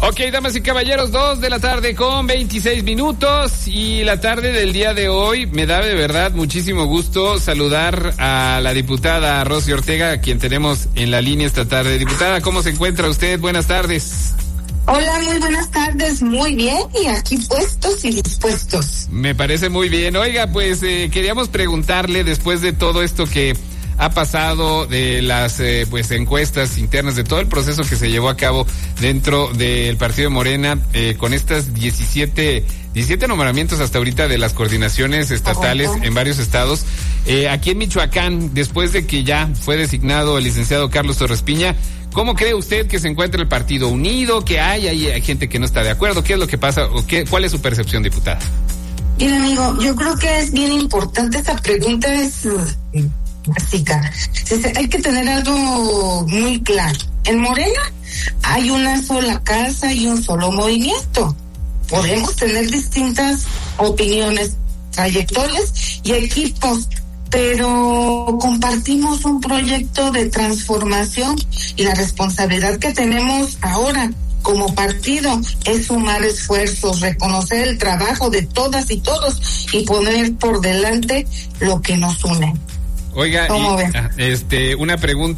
Ok, damas y caballeros, 2:26 y la tarde del día de hoy me da de verdad muchísimo gusto saludar a la diputada Rosy Ortega, a quien tenemos en la línea esta tarde. Diputada, ¿cómo se encuentra usted? Buenas tardes. Hola, muy buenas tardes, muy bien, y aquí puestos y dispuestos. Me parece muy bien. Oiga, pues queríamos preguntarle, después de todo esto que ha pasado, de las encuestas internas, de todo el proceso que se llevó a cabo dentro del partido de Morena, con estas 17 nombramientos hasta ahorita de las coordinaciones estatales en varios estados. Aquí en Michoacán, después de que ya fue designado el licenciado Carlos Torres Piña, ¿cómo cree usted que se encuentra el partido unido? ¿Qué hay gente que no está de acuerdo? ¿Qué es lo que pasa? ¿Cuál es su percepción, diputada? Bien, amigo, yo creo que es bien importante. Esta pregunta es básica. Hay que tener algo muy claro. En Morena hay una sola casa y un solo movimiento. Podemos tener distintas opiniones, trayectorias y equipos, pero compartimos un proyecto de transformación, y la responsabilidad que tenemos ahora como partido es sumar esfuerzos, reconocer el trabajo de todas y todos y poner por delante lo que nos une. Oiga, una pregunta.